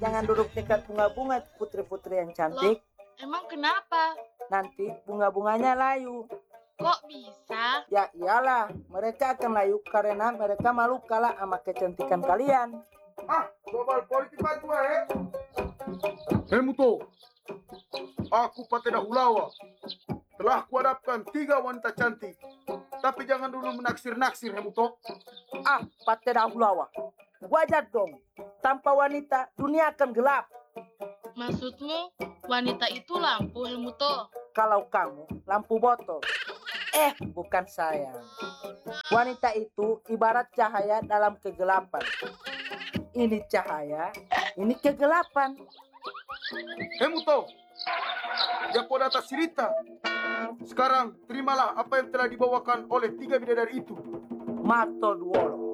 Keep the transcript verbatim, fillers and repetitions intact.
Jangan duduk dekat bunga-bunga, putri-putri yang cantik. Loh, emang kenapa? Nanti bunga-bunganya layu. Kok bisa? Ya iyalah, mereka akan layu karena mereka malu kalah sama kecantikan kalian. Ah, global politik batu eh. Hemuto, aku Pateda Hulawa telah kuhadapkan tiga wanita cantik. Tapi jangan dulu menaksir-naksir, Hemuto. Ah, Pateda Hulawa, wajar dong. Tanpa wanita, dunia akan gelap. Maksudmu, wanita itu lampu, Hemuto? Kalau kamu, lampu botol. Eh, bukan sayang. Wanita itu ibarat cahaya dalam kegelapan. Ini cahaya, ini kegelapan. Hemuto, Japo atas cerita. Sekarang terimalah apa yang telah dibawakan oleh tiga bidadari itu. Mato Duolo.